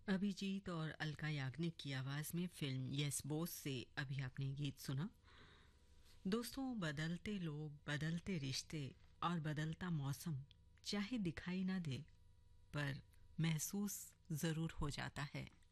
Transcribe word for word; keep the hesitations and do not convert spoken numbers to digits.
अभिजीत और अलका याग्निक की आवाज में फिल्म यस बॉस से अभी आपने गीत सुना। दोस्तों, बदलते लोग, बदलते रिश्ते और बदलता मौसम चाहे दिखाई ना दे, पर महसूस जरूर हो जाता है।